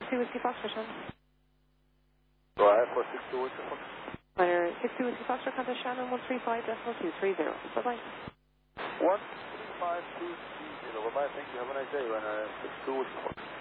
2 Whiskey Foxtrot, Shannon. Go ahead for 62 Whiskey Foxtrot. Minor 62 Whiskey Foxtrot, contact Shannon 135.230. Bye-bye. 135.230. Bye-bye. Thank you. Have a nice day. 62 Whiskey Foxtrot.